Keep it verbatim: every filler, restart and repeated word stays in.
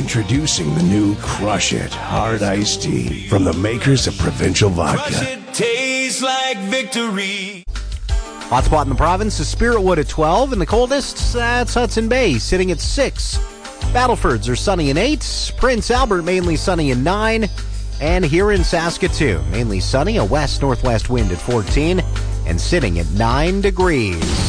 Introducing the new Crush It Hard Iced Tea from the makers of Provincial Vodka. Crush it, tastes like victory. Hot spot in the province is Spiritwood at twelve, and the coldest, that's Hudson Bay, sitting at six. Battlefords are sunny and eight. Prince Albert mainly sunny and nine. And here in Saskatoon, mainly sunny, a west-northwest wind at fourteen, and sitting at nine degrees.